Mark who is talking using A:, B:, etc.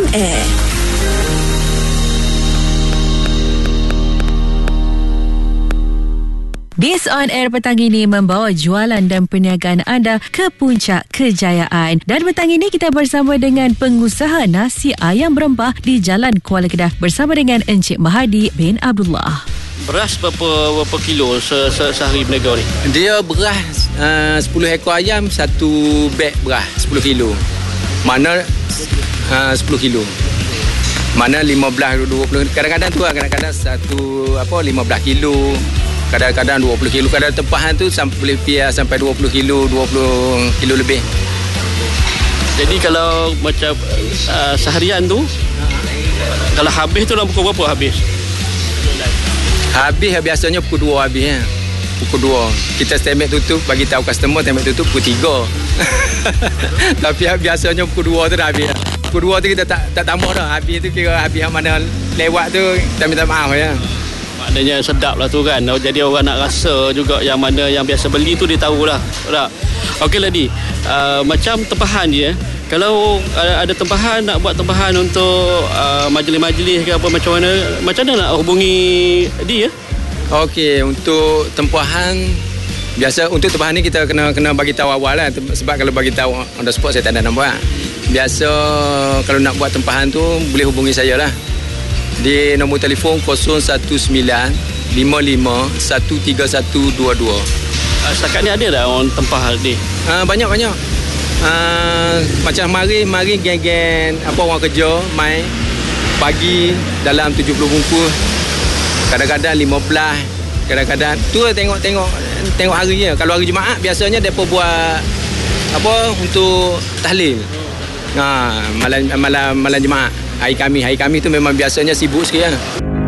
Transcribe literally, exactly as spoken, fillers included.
A: Air. Biz On Air petang ini membawa jualan dan perniagaan anda ke puncak kejayaan. Dan petang ini kita bersama dengan pengusaha nasi ayam berempah di Jalan Kuala Kedah bersama dengan Encik Mahadi bin Abdullah.
B: Beras berapa berapa kilo se, se, sehari berniaga ni?
C: Dia beras uh, sepuluh ekor ayam, satu beg beras sepuluh kilo. Mana uh, sepuluh kilo. Mana lima belas, dua puluh. Kadang-kadang tu lah, kadang-kadang satu apa lima belas kilo. Kadang-kadang dua puluh kilo. Kadang tempahan tu sampai boleh pias sampai dua puluh kilo, dua puluh kilo lebih.
B: Jadi kalau macam uh, seharian tu, kalau habis tu dalam pukul berapa habis?
C: Habis biasanya pukul dua habis ya. Pukul dua. Kita standby tutup, bagi tahu customer standby tutup pukul tiga. Tapi biasanya pukul dua tu dah habis. Pukul dua tu kita tak tak tambah dah. Habis tu kira habis yang mana lewat tu kita minta maaf ya.
B: Maknanya sedap lah tu kan. Jadi orang nak rasa juga yang mana yang biasa beli tu dia tahu lah. Tak? Okey Ladi, uh, macam tempahan je. Kalau uh, ada tempahan, nak buat tempahan untuk uh, majlis-majlis ke apa macam mana, macam mana nak hubungi dia?
C: Okey, untuk tempahan, biasa untuk tempahan ni kita kena kena bagi tahu awal lah. Sebab kalau bagi tahu on the spot saya tak ada nak buat. Biasa kalau nak buat tempahan tu boleh hubungi saya lah. Di nombor telefon kosong satu sembilan lima lima satu tiga satu dua dua.
B: Uh, setakat ni ada tak orang tempah ni?
C: Uh, banyak-banyak. Uh, macam mari mari geng-geng apa orang kerja mai pagi dalam tujuh puluh bungkus. Kadang-kadang lima belas, kadang-kadang tu tengok-tengok tengok harinya. Kalau hari Jumaat biasanya depa buat apa untuk tahlil. Ha, malam malam malam Jumaat. Hari kami, hari kami tu memang biasanya sibuk sikit lah.